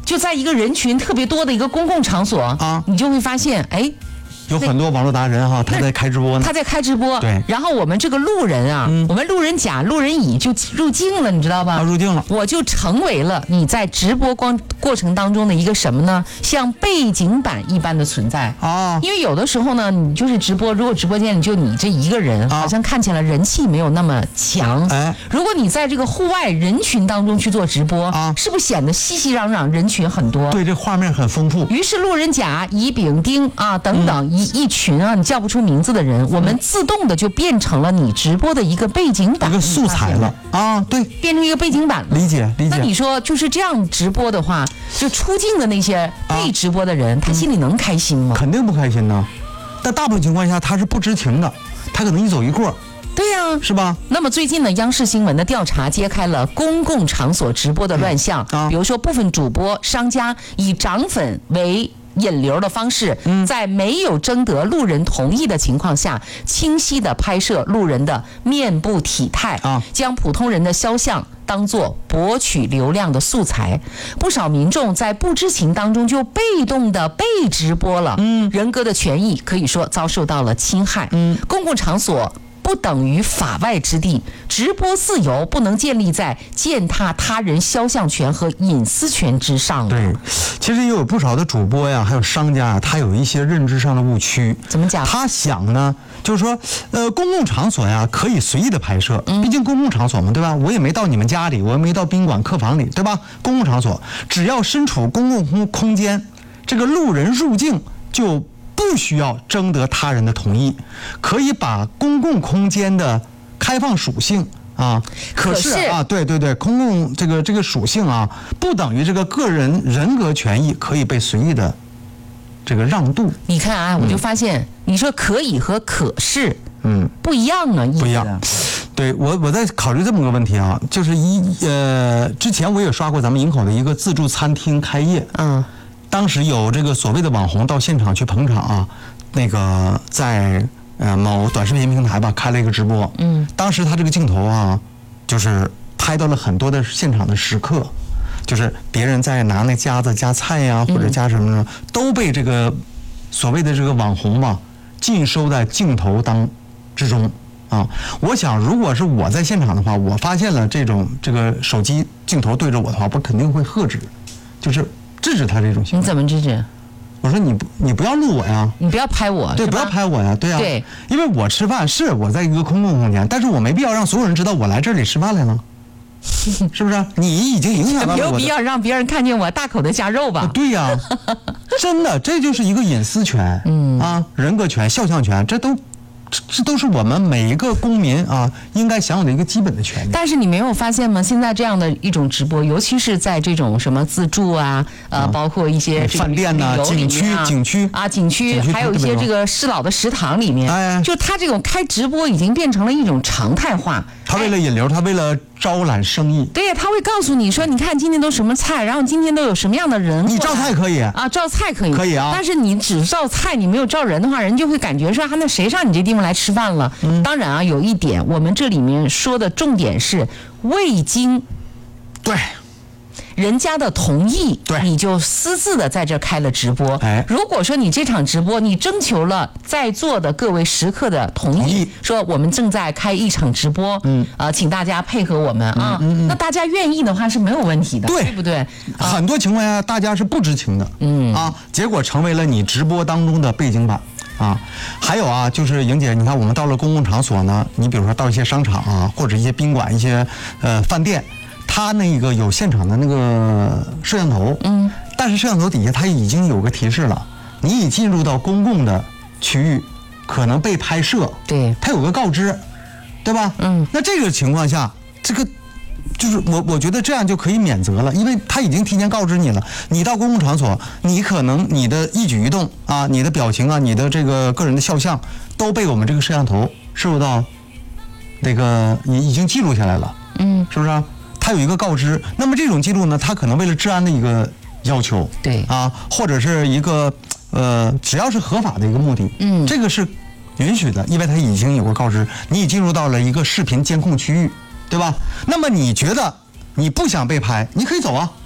就在一个人群特别多的一个公共场所啊，你就会发现，哎。 有很多网络达人哈，他在开直播呢。 他在开直播， 对。 然后我们这个路人啊，我们路人甲、路人乙就入境了，你知道吧？ 入境了， 我就成为了你在直播过程当中的一个什么呢？像背景板一般的存在啊。因为有的时候呢，你就是直播，如果直播间里就你这一个人，好像看起来人气没有那么强。哎，如果你在这个户外人群当中去做直播啊，是不是显得熙熙攘攘，人群很多？ 对，这画面很丰富。 于是路人甲、乙、丙、丁啊等等。一群啊，你叫不出名字的人，我们自动的就变成了你直播的一个背景板， 一个素材了啊，对， 变成一个背景板了。 理解。 那你说就是这样直播的话，就出镜的那些被直播的人，他心里能开心吗？ 肯定不开心呢。但大部分情况下他是不知情的，他可能一走一过。 对呀， 是吧？ 那么最近呢，央视新闻的调查揭开了公共场所直播的乱象，比如说部分主播、商家以涨粉为引流的方式，在没有征得路人同意的情况下，清晰地拍摄路人的面部体态，将普通人的肖像当作博取流量的素材。不少民众在不知情当中就被动地被直播了，人格的权益可以说遭受到了侵害。公共场所不等于法外之地，直播自由不能建立在践踏他人肖像权和隐私权之上。 对，其实也有不少的主播呀，还有商家啊，他有一些认知上的误区。 怎么讲？ 他想呢，就是说，公共场所呀可以随意的拍摄，毕竟公共场所嘛，对吧？我也没到你们家里，我也没到宾馆客房里，对吧？公共场所只要身处公共空间，这个路人入境就不需要征得他人的同意，可以把公共空间的开放属性啊，可是啊，对，公共这个属性啊，不等于这个个人人格权益可以被随意的这个让渡。 你看啊，我就发现你说可以和可是，不一样啊， 不一样。对，我在考虑这么个问题啊，就是之前我也刷过咱们营口的一个自助餐厅开业，当时有这个所谓的网红到现场去捧场啊，那个在某短视频平台吧开了一个直播，当时他这个镜头啊，就是拍到了很多的现场的时刻，就是别人在拿那夹子夹菜呀，或者夹什么呢，都被这个所谓的这个网红嘛尽收在镜头之中啊。我想如果是我在现场的话，我发现了这个手机镜头对着我的话，我肯定会喝止，就是制止他这种行为。 你怎么制止？ 我说你不要录我呀， 你不要拍我， 对，不要拍我呀，对呀， 对， 因为我吃饭是我在一个公共空间，但是我没必要让所有人知道我来这里吃饭来了，是不是？你已经影响到了我的， 没有必要让别人看见我大口的夹肉吧？ 对呀，真的，这就是一个隐私权，人格权、肖像权，这都是我们每一个公民啊应该享有的一个基本的权利。 但是你没有发现吗？现在这样的一种直播，尤其是在这种什么自助啊，包括一些饭店呐、景区， 还有一些这个适老的食堂里面，就他这种开直播已经变成了一种常态化。 他为了引流，他为了招揽生意， 对呀，他会告诉你说，你看今天都什么菜，然后今天都有什么样的人， 你照菜可以啊，照菜可以， 可以啊。 但是你只照菜，你没有照人的话，人就会感觉说，那谁上你这地方来吃饭了？当然啊，有一点，我们这里面说的重点是未经对人家的同意， 对， 你就私自的在这开了直播。如果说你这场直播你征求了在座的各位食客的同意，说我们正在开一场直播，请大家配合我们啊，那大家愿意的话是没有问题的，对不对？ 很多情况下大家是不知情的，结果成为了你直播当中的背景板。还有啊，就是莹姐，你看我们到了公共场所呢，你比如说到一些商场啊，或者一些宾馆、一些饭店，它那个有现场的那个摄像头，但是摄像头底下它已经有个提示了，你已进入到公共的区域，可能被拍摄， 对， 它有个告知，对吧？那这个情况下，这个就是我觉得这样就可以免责了，因为他已经提前告知你了。你到公共场所，你可能你的一举一动啊，你的表情啊，你的这个个人的肖像都被我们这个摄像头受到那个已经记录下来了，是不是？它有一个告知，那么这种记录呢，它可能为了治安的一个要求， 对啊， 或者是一个只要是合法的一个目的，这个是允许的，因为它已经有个告知，你已进入到了一个视频监控区域。对吧？那么你觉得你不想被拍，你可以走啊，